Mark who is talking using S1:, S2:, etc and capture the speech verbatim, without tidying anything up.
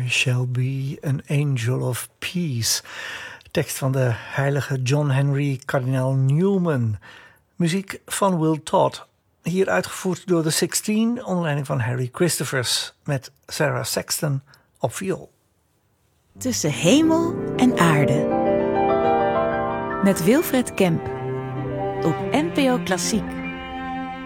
S1: shall be an angel of peace. Tekst van de heilige John Henry Cardinal Newman. Muziek van Will Todd. Hier uitgevoerd door de Sixteen onder leiding van Harry Christophers met Sarah Sexton op viool.
S2: Tussen hemel en aarde. Met Wilfred Kemp. Op N P O Klassiek.